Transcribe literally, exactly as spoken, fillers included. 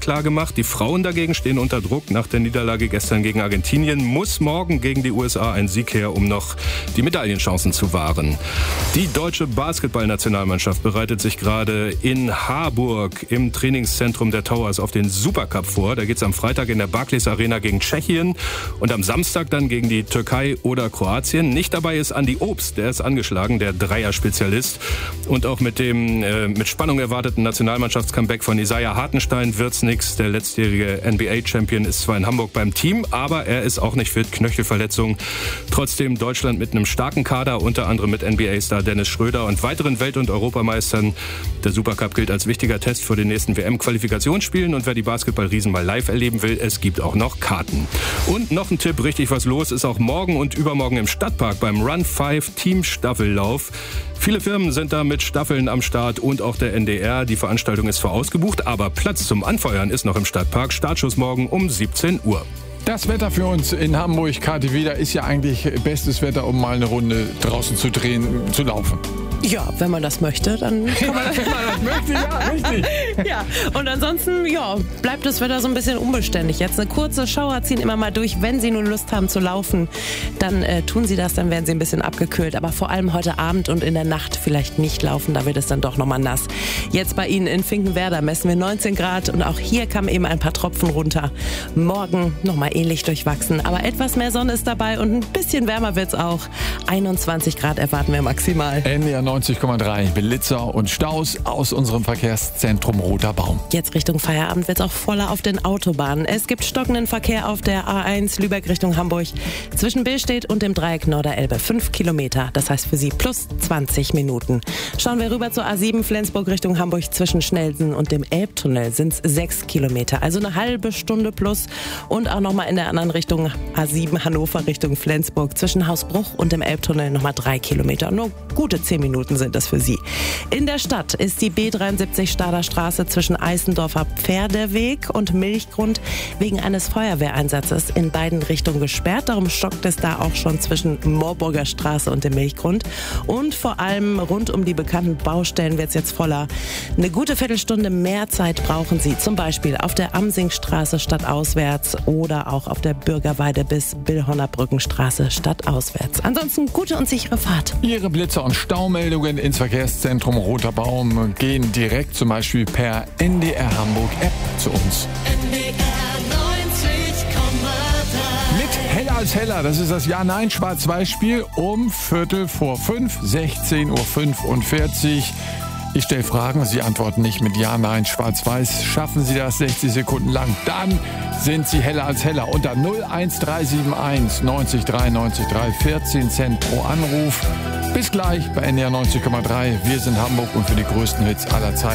klargemacht. Die Frauen dagegen stehen unter Druck. Nach der Niederlage gestern gegen Argentinien muss morgen gegen die U S A ein Sieg her, um noch die Medaillenchancen zu wahren. Die deutsche Basketballnationalmannschaft bereitet sich gerade in Harburg im Trainingszentrum der Towers auf den Supercup vor. Da geht es am Freitag in der Barclays Arena gegen Tschechien und am Samstag dann gegen die Türkei oder Kroatien. Nicht dabei ist Andi Obst, der ist angeschlagen, der Dreier-Spezialist. Und auch mit dem äh, mit Spannung erwarteten Nationalmannschafts-Comeback von Isaiah Hartenstein wird's nix. Der letztjährige N B A-Champion ist zwar in Hamburg beim Team, aber er ist auch nicht fit, Knöchelverletzung. Trotzdem Deutschland mit einem starken Kader, unter anderem mit N B A-Star Dennis Schröder und weiteren Welt- und Europameistern. Der Supercup gilt als wichtiger Test vor den nächsten W M-Qualifikationsspielen. Und wer die Basketball-Riesen mal live erleben will, es gibt auch noch Karten. Und noch ein Tipp, richtig was los ist auch morgen und übermorgen im Stadtpark beim Run fünf Team Staffellauf. Viele Firmen sind da mit Staffeln am Start und auch der N D R. Die Veranstaltung ist zwar ausgebucht, aber Platz zum Anfeuern ist noch im Stadtpark. Startschuss morgen um siebzehn Uhr. Das Wetter für uns in Hamburg, Kathi Wieder, ist ja eigentlich bestes Wetter, um mal eine Runde draußen zu drehen, zu laufen. Ja, wenn man das möchte, dann kann man das. Wenn man das möchte, ja, richtig. Ja, und ansonsten, ja, bleibt das Wetter so ein bisschen unbeständig. Jetzt eine kurze Schauer ziehen immer mal durch. Wenn Sie nun Lust haben zu laufen, dann äh, tun Sie das, dann werden Sie ein bisschen abgekühlt. Aber vor allem heute Abend und in der Nacht vielleicht nicht laufen, da wird es dann doch nochmal nass. Jetzt bei Ihnen in Finkenwerder messen wir neunzehn Grad und auch hier kamen eben ein paar Tropfen runter. Morgen nochmal ähnlich durchwachsen, aber etwas mehr Sonne ist dabei und ein bisschen wärmer wird's auch. einundzwanzig Grad erwarten wir maximal. N D R neunzig Komma drei, Blitzer und Staus aus unserem Verkehrszentrum Roter Baum. Jetzt Richtung Feierabend wird es auch voller auf den Autobahnen. Es gibt stockenden Verkehr auf der A eins Lübeck Richtung Hamburg. Zwischen Billstedt und dem Dreieck Norderelbe fünf Kilometer. Das heißt für Sie plus zwanzig Minuten. Schauen wir rüber zur A sieben Flensburg Richtung Hamburg. Zwischen Schnellsen und dem Elbtunnel sind es sechs Kilometer. Also eine halbe Stunde plus. Und auch nochmal in der anderen Richtung A sieben Hannover Richtung Flensburg. Zwischen Hausbruch und dem Elbtunnel nochmal drei Kilometer. Nur gute zehn Minuten sind das für Sie. In der Stadt ist die B dreiundsiebzig Stader Straße zwischen Eisendorfer Pferdeweg und Milchgrund wegen eines Feuerwehreinsatzes in beiden Richtungen gesperrt. Darum stockt es da auch schon zwischen Moorburger Straße und dem Milchgrund. Und vor allem rund um die bekannten Baustellen wird es jetzt voller. Eine gute Viertelstunde mehr Zeit brauchen Sie, zum Beispiel auf der Amsingstraße stadtauswärts oder auch auf der Bürgerweide bis Billhonnerbrückenstraße stadtauswärts. Ansonsten gute und sichere Fahrt. Ihre Blitzer und Staumeldungen ins Verkehrszentrum Roter Baum gehen direkt zum Beispiel per N D R Hamburg App zu uns. N D R neunzig Komma drei. Mit Heller als Heller, das ist das Ja-Nein-Schwarz-Weiß-Spiel um Viertel vor fünf, sechzehn Uhr fünfundvierzig. Ich stelle Fragen, Sie antworten nicht mit Ja, Nein, Schwarz-Weiß. Schaffen Sie das sechzig Sekunden lang, dann sind Sie heller als Heller. Unter null eins drei sieben eins neunzig drei neunzig drei, vierzehn Cent pro Anruf. Bis gleich bei N D R neunzig Komma drei. Wir sind Hamburg und für die größten Hits aller Zeiten.